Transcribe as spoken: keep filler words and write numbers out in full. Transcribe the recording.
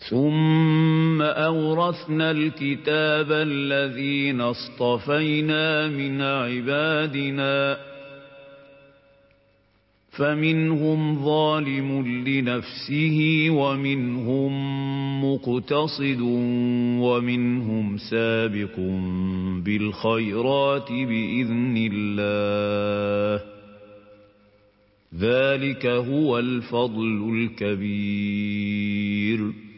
ثم أورثنا الكتاب الذين اصطفينا من عبادنا فمنهم ظالم لنفسه ومنهم مقتصد ومنهم سابق بالخيرات بإذن الله ذلك هو الفضل الكبير